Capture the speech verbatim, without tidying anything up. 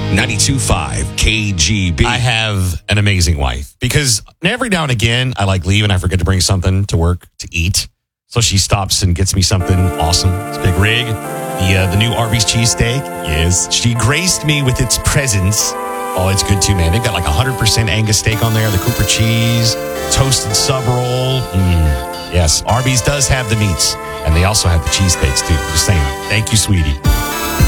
ninety-two point five K G B. I have an amazing wife because every now and again I like leave and I forget to bring something to work to eat. So she stops and gets me something awesome. It's a big rig. The uh, the new Arby's cheesesteak. Yes. She graced me with its presence. Oh, it's good too, man. They've got like one hundred percent Angus steak on there, the Cooper cheese, toasted sub roll. Mm. Yes, Arby's does have the meats. And they also have the cheesesteaks too. Just saying. Thank you, sweetie.